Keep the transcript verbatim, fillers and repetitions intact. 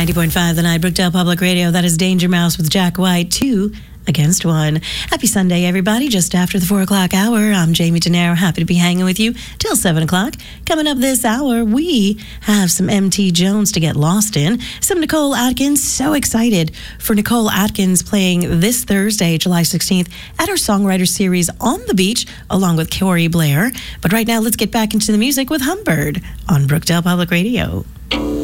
ninety point five The Night, Brookdale Public Radio. That is Danger Mouse with Jack White, two against one. Happy Sunday, everybody. Just after the four o'clock hour, I'm Jamie Denaro. Happy to be hanging with you till seven o'clock. Coming up this hour, we have some M T Jones to get lost in. Some Nicole Atkins. So excited for Nicole Atkins playing this Thursday, July sixteenth, at her Songwriter Series on the beach, along with Corey Blair. But right now, let's get back into the music with Humbird on Brookdale Public Radio.